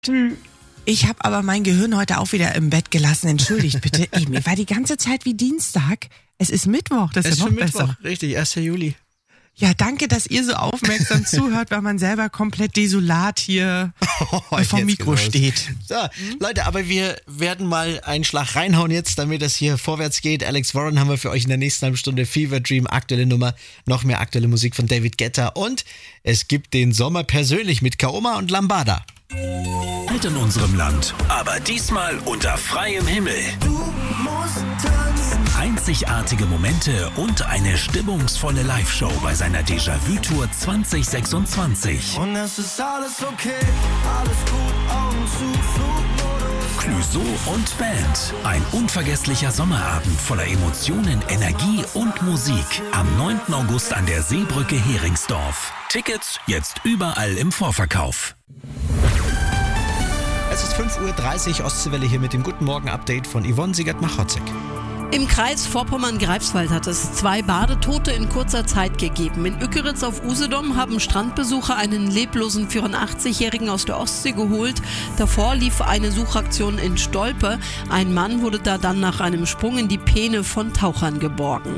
Ich habe aber mein Gehirn heute auch wieder im Bett gelassen. Entschuldigt bitte. Ey, mir war die ganze Zeit wie Dienstag. Es ist Mittwoch, das ist ja noch besser. Mittwoch, richtig, 1. Juli. Ja, danke, dass ihr so aufmerksam zuhört, weil man selber komplett desolat hier vom Mikro steht. So, Leute, aber wir werden mal einen Schlag reinhauen jetzt, damit das hier vorwärts geht. Alex Warren haben wir für euch in der nächsten halben Stunde. Fever Dream, aktuelle Nummer, noch mehr aktuelle Musik von David Guetta. Und es gibt den Sommer persönlich mit Kaoma und Lambada. In unserem Land, aber diesmal unter freiem Himmel. Du musst tanzen. Einzigartige Momente und eine stimmungsvolle Live-Show bei seiner Déjà-vu-Tour 2026. Und es ist alles okay, alles gut, Augen zu, Flugmodus. Clouseau und Band. Ein unvergesslicher Sommerabend voller Emotionen, Energie und Musik. Am 9. August an der Seebrücke Heringsdorf. Tickets jetzt überall im Vorverkauf. Es ist 5.30 Uhr, Ostseewelle hier mit dem Guten Morgen-Update von Yvonne Siegert-Machotzek. Im Kreis Vorpommern-Greifswald hat es 2 Badetote in kurzer Zeit gegeben. In Ückeritz auf Usedom haben Strandbesucher einen leblosen 84-Jährigen aus der Ostsee geholt. Davor lief eine Suchaktion in Stolpe. Ein Mann wurde da dann nach einem Sprung in die Peene von Tauchern geborgen.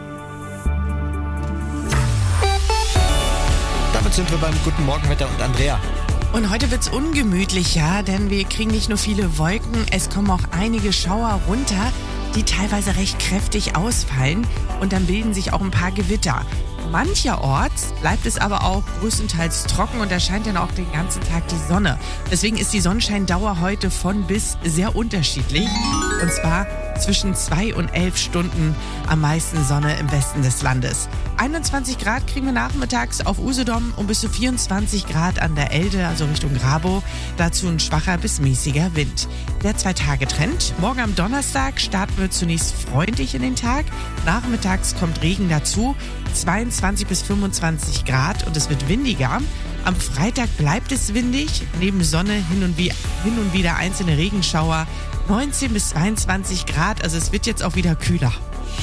Damit sind wir beim Guten Morgen-Wetter und Andrea. Und heute wird's ungemütlicher, denn wir kriegen nicht nur viele Wolken, es kommen auch einige Schauer runter, die teilweise recht kräftig ausfallen und dann bilden sich auch ein paar Gewitter. Mancherorts bleibt es aber auch größtenteils trocken und da scheint dann auch den ganzen Tag die Sonne. Deswegen ist die Sonnenscheindauer heute von bis sehr unterschiedlich und zwar zwischen 2 und 11 Stunden am meisten Sonne im Westen des Landes. 21 Grad kriegen wir nachmittags auf Usedom und bis zu 24 Grad an der Elde, also Richtung Grabow. Dazu ein schwacher bis mäßiger Wind. Der 2-Tage-Trend. Morgen am Donnerstag starten wir zunächst freundlich in den Tag. Nachmittags kommt Regen dazu. 22 bis 25 Grad und es wird windiger. Am Freitag bleibt es windig. Neben Sonne hin und wieder einzelne Regenschauer. 19 bis 22 Grad, also es wird jetzt auch wieder kühler.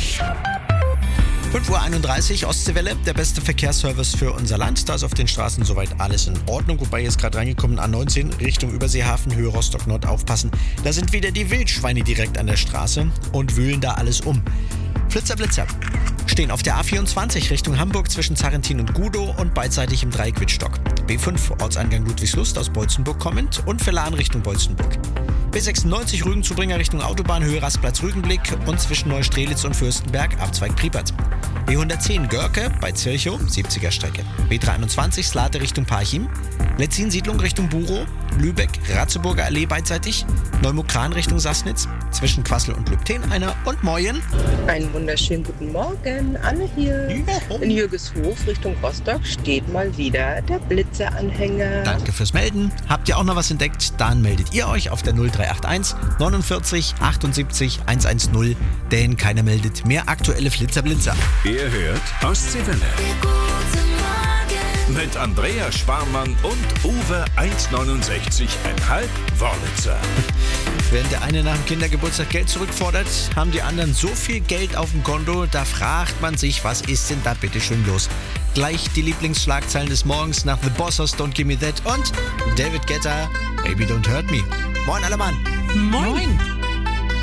5.31 Uhr, Ostseewelle, der beste Verkehrsservice für unser Land. Da ist auf den Straßen soweit alles in Ordnung. Wobei jetzt gerade reingekommen, A19 Richtung Überseehafen, Höhe Rostock-Nord aufpassen. Da sind wieder die Wildschweine direkt an der Straße und wühlen da alles um. Flitzer stehen auf der A24 Richtung Hamburg zwischen Zarrentin und Gudow und beidseitig im Dreieck Wittstock. B5 Ortseingang Ludwigslust aus Bolzenburg kommend und Verlan Richtung Bolzenburg. B96 Rügenzubringer Richtung Autobahn, Höhe Rastplatz Rügenblick und zwischen Neustrelitz und Fürstenberg, Abzweig Priepert. B110 Görke bei Zirchow, 70er Strecke. B321 Slate Richtung Parchim. Letzin-Siedlung Richtung Burow, Lübeck, Ratzeburger Allee beidseitig. Neumukran Richtung Sassnitz, zwischen Quassel und Lübten einer und Moyen. Einen wunderschönen guten Morgen, Anne hier. In Jürgeshof Richtung Rostock steht mal wieder der Blitzeranhänger. Danke fürs Melden. Habt ihr auch noch was entdeckt? Dann meldet ihr euch auf der 0381 49 78 110, denn keiner meldet mehr aktuelle Flitzer-Blinzer. Ihr hört Ostseewelle. Mit Andrea Schwarmann und Uwe 1,69,5 Wörlitzer. Während der eine nach dem Kindergeburtstag Geld zurückfordert, haben die anderen so viel Geld auf dem Konto, da fragt man sich, was ist denn da bitte schön los? Gleich die Lieblingsschlagzeilen des Morgens nach The Bossers, Don't Give Me That und David Guetta, Baby Don't Hurt Me. Moin alle Mann. Moin.